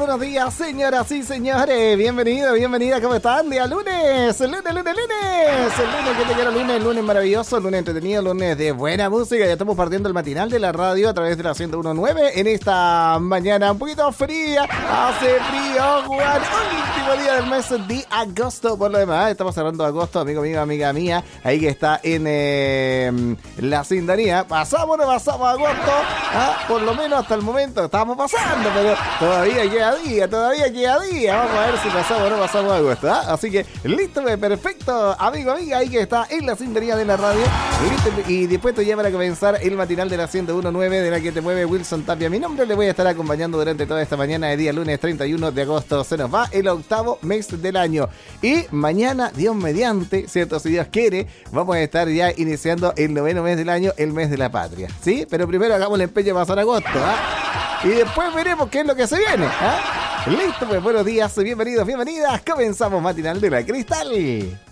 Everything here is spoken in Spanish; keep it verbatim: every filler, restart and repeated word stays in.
buenos días, señoras y señores. Bienvenido, bienvenida, ¿cómo están? Día lunes, lunes, lunes, lunes. El lunes que te quiero, lunes, lunes maravilloso, lunes entretenido, lunes de buena música. Ya estamos partiendo el matinal de la radio a través de la ciento uno punto nueve en esta mañana un poquito fría. Hace frío, Juan. Último día del mes de agosto. Por lo demás, estamos cerrando agosto, amigo mío, amiga mía. Ahí que está en eh, la sintonía. Pasamos, no pasamos agosto. ¿Ah? Por lo menos hasta el momento estamos pasando, pero todavía queda día, todavía queda día. Vamos a ver si pasamos o no pasamos agosto. ¿Ah? Así que listo, perfecto, amigo, amiga, ahí que está en la sintonía de la radio. Listo, y dispuesto ya para comenzar el matinal de la ciento uno punto nueve de la que te mueve Wilson Tapia. Mi nombre, le voy a estar acompañando durante toda esta mañana de día lunes treinta y uno de agosto. Se nos va el octavo mes del año. Y mañana, Dios mediante, ¿cierto? Si Dios quiere, vamos a estar ya iniciando el noveno mes del año, el mes de la patria. ¿Sí? Pero primero hagamos el empeño de pasar agosto, ¿ah? Y después veremos qué es lo que se viene, ¿ah? Listo, pues buenos días, bienvenidos, bienvenidas. Comenzamos matinal de la Cristal.